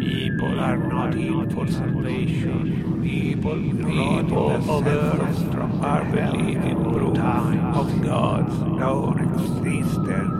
People are not in for salvation. People of earth are believing proof of God's known existence.